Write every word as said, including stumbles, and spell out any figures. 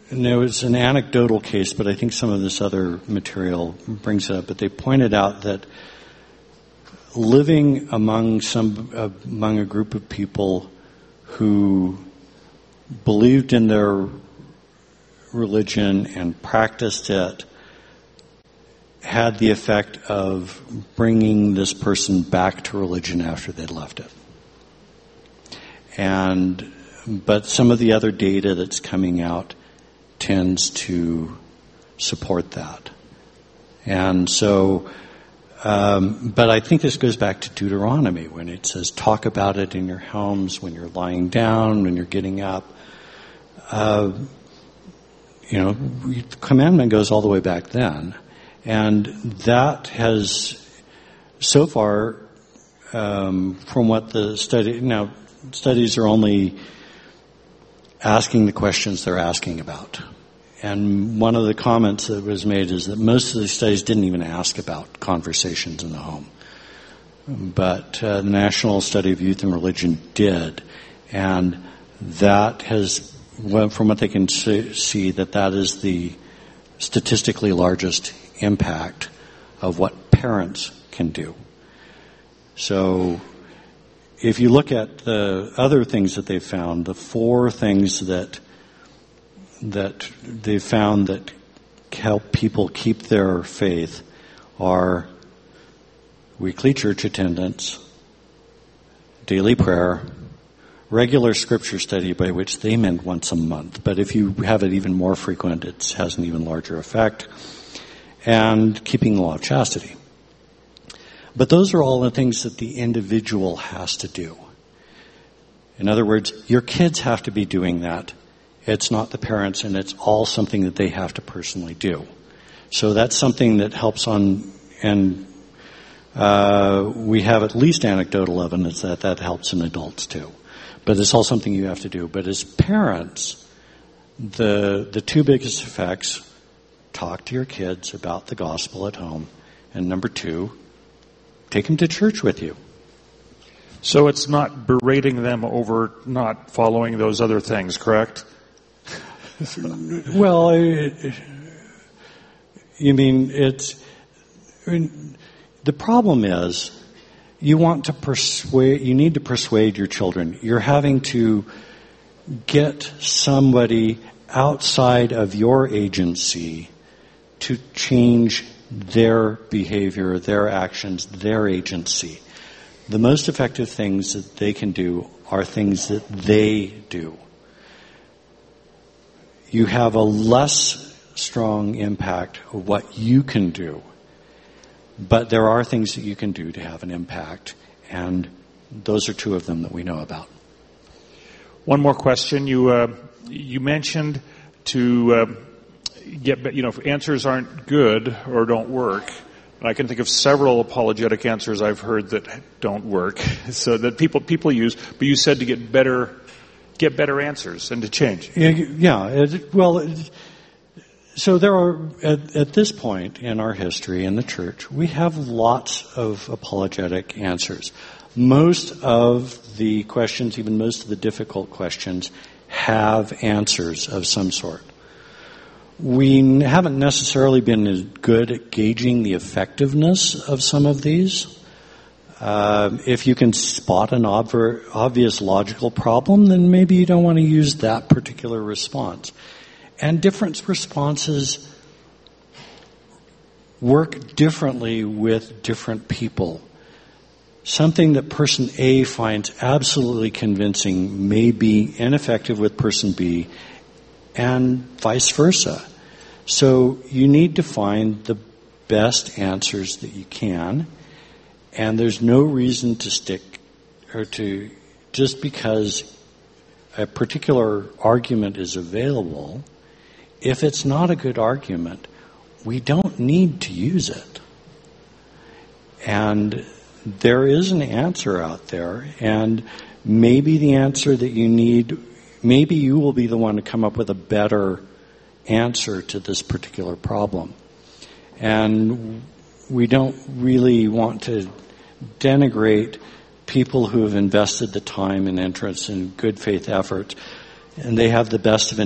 and there was an anecdotal case, but I think some of this other material brings it up. But they pointed out that living among some uh, among a group of people who believed in their religion and practiced it had the effect of bringing this person back to religion after they'd left it. And but some of the other data that's coming out tends to support that. And so, um, but I think this goes back to Deuteronomy when it says, talk about it in your homes, when you're lying down, when you're getting up. Uh, you know, the commandment goes all the way back then. And that has, so far, um, from what the study, now studies are only asking the questions they're asking about. And one of the comments that was made is that most of the studies didn't even ask about conversations in the home. But uh, the National Study of Youth and Religion did. And that has, well, from what they can see, that that is the statistically largest impact of what parents can do. So if you look at the other things that they've found, the four things that that they've found that help people keep their faith are weekly church attendance, daily prayer, regular scripture study, by which they meant once a month. But if you have it even more frequent, it has an even larger effect, and keeping the law of chastity. But those are all the things that the individual has to do. In other words, your kids have to be doing that. It's not the parents, and it's all something that they have to personally do. So that's something that helps on, and uh, we have at least anecdotal evidence that that helps in adults too. But it's all something you have to do. But as parents, the the two biggest effects, talk to your kids about the gospel at home, and number two, take them to church with you. So it's not berating them over not following those other things, correct? Well, it, you mean it's I mean, the problem is you want to persuade. You need to persuade your children. You're having to get somebody outside of your agency to change their behavior, their actions, their agency. The most effective things that they can do are things that they do. You have a less strong impact of what you can do, but there are things that you can do to have an impact, and those are two of them that we know about. One more question. You uh, you mentioned to uh, get, you know, if answers aren't good or don't work. I can think of several apologetic answers I've heard that don't work, so that people people use. But you said to get better, get better answers and to change. Yeah. It, well, it, so there are at, at this point in our history in the church, we have lots of apologetic answers. Most of the questions, even most of the difficult questions, have answers of some sort. We haven't necessarily been as good at gauging the effectiveness of some of these. Uh, if you can spot an ob- obvious logical problem, then maybe you don't want to use that particular response. And different responses work differently with different people. Something that person A finds absolutely convincing may be ineffective with person B, and vice versa. So you need to find the best answers that you can, and there's no reason to stick or to just because a particular argument is available. If it's not a good argument, we don't need to use it. And there is an answer out there, and maybe the answer that you need, maybe you will be the one to come up with a better answer to this particular problem. And we don't really want to denigrate people who have invested the time and interest and good faith effort, and they have the best of